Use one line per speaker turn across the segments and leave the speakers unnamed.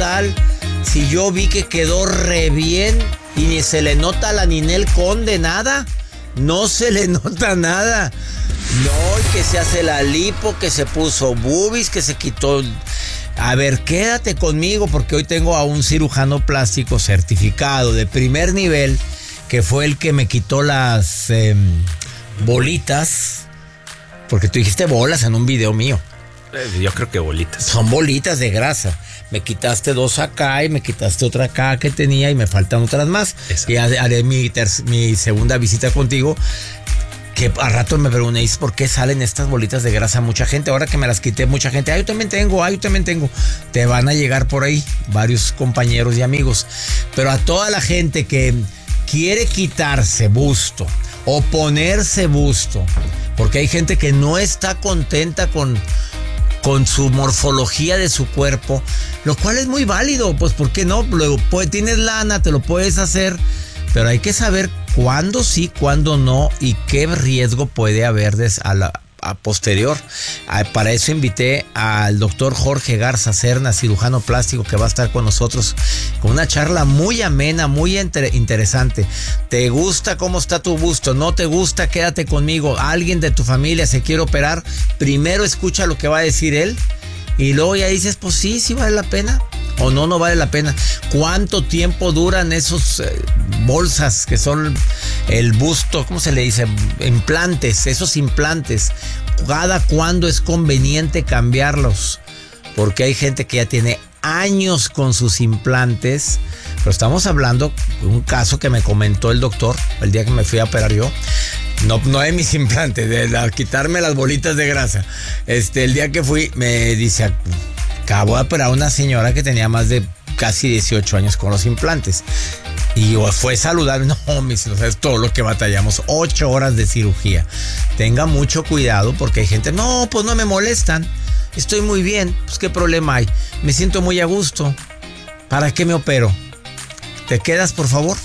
tal? Si yo vi que quedó re bien y ni se le nota a la Ninel Conde nada. No se le nota nada. No, y que se hace la lipo, que se puso boobies, que se quitó. A ver, quédate conmigo porque hoy tengo a un cirujano plástico certificado de primer nivel, que fue el que me quitó las bolitas. Porque tú dijiste bolas en un video mío.
Yo creo que bolitas.
Son bolitas de grasa. Me quitaste 2 acá y me quitaste otra acá que tenía y me faltan otras más. Exacto. Y haré mi segunda visita contigo. Que a rato me pregunté, ¿por qué salen estas bolitas de grasa? Mucha gente, ahora que me las quité, mucha gente, yo también tengo. Te van a llegar por ahí varios compañeros y amigos. Pero a toda la gente que quiere quitarse busto o ponerse busto, porque hay gente que no está contenta con su morfología de su cuerpo, lo cual es muy válido, pues ¿por qué no? Luego tienes lana, te lo puedes hacer, pero hay que saber cuándo sí, cuándo no y qué riesgo puede haber a posterior. Para eso invité al doctor Jorge Garza Serna, cirujano plástico, que va a estar con nosotros con una charla muy amena, muy interesante. ¿Te gusta cómo está tu busto? ¿No te gusta? Quédate conmigo. ¿Alguien de tu familia se quiere operar? Primero escucha lo que va a decir él y luego ya dices, pues sí vale la pena. O no vale la pena. ¿Cuánto tiempo duran esos bolsas que son el busto? ¿Cómo se le dice? Implantes, esos implantes. ¿Cada cuándo es conveniente cambiarlos? Porque hay gente que ya tiene años con sus implantes. Pero estamos hablando de un caso que me comentó el doctor el día que me fui a operar yo. No de mis implantes, de quitarme las bolitas de grasa. El día que fui me dice... Acabo de operar a una señora que tenía más de casi 18 años con los implantes. Y fue saludable. No, mis hijos, es todo lo que batallamos. 8 horas de cirugía. Tenga mucho cuidado porque hay gente, no, pues no me molestan. Estoy muy bien. Pues qué problema hay. Me siento muy a gusto. ¿Para qué me opero? ¿Te quedas, por favor?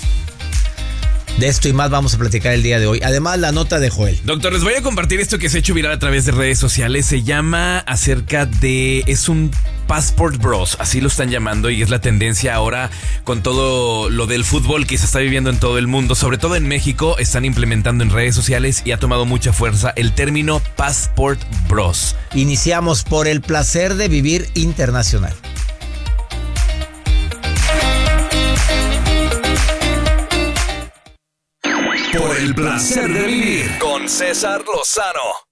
De esto y más vamos a platicar el día de hoy. Además, la nota de Joel.
Doctor, les voy a compartir esto que se ha hecho viral a través de redes sociales. Se llama es un Passport Bros, así lo están llamando, y es la tendencia ahora con todo lo del fútbol que se está viviendo en todo el mundo, sobre todo en México. Están implementando en redes sociales y ha tomado mucha fuerza el término Passport Bros.
Iniciamos por el placer de vivir internacional.
Por el placer de vivir con César Lozano.